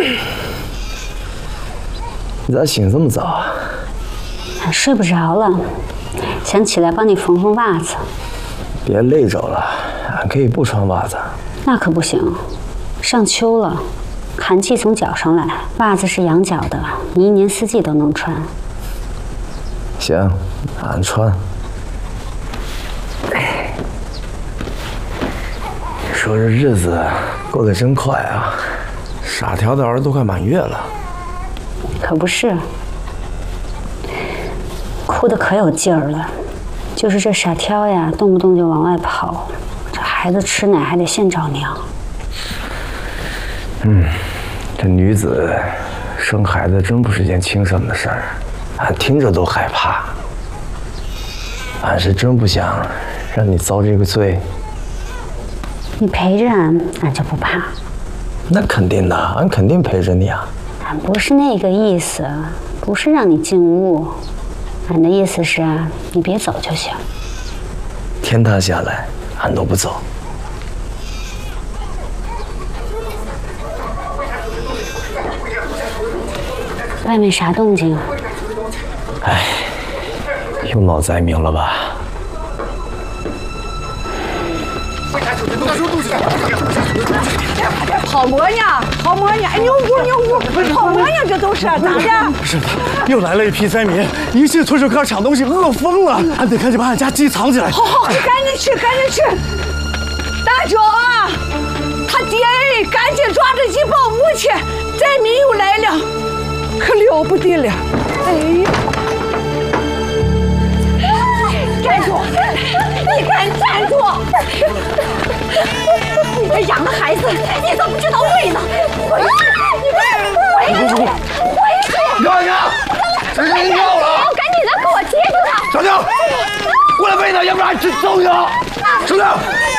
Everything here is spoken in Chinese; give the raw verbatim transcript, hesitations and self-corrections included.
你咋醒这么早啊？ 睡不着了，想起来帮你缝缝袜子。 别累着了，俺可以不穿袜子。 那可不行，上秋了，寒气从脚上来，袜子是养脚的，你一年四季都能穿。 行，俺穿。说这日子过得真快啊，傻条的儿子都快满月了。 可不是，哭得可有劲儿了。就是这傻挑呀，动不动就往外跑，这孩子吃奶还得现找娘。 嗯，这女子生孩子真不是件轻省的事儿，俺听着都害怕。俺是真不想让你遭这个罪。 你陪着俺，俺就不怕。 那肯定的，俺肯定陪着你啊。 俺不是那个意思，不是让你进屋。俺的意思是啊，你别走就行。 天塌下来，俺都不走。 外面啥动静啊？ 哎，又闹灾民了吧？ 好模样，好模样！哎，牛姑牛姑，好模样，这都是咋的？ 是的，又来了一批灾民，一进村就开始抢东西，饿疯了。俺得赶紧把俺家鸡藏起来。 好好，赶紧去，赶紧去！大舅啊，他爹哎，赶紧抓着鸡报武去！灾民又来了，可了不得了！哎呀！站住！你敢站住！你这养的孩子，你怎么不知道喂呢？回去！你回回去！回去！ 娘娘，这人尿了！ 赶紧的，给我接住他！ 小娘，过来喂他，要不然俺真揍你了！小娘。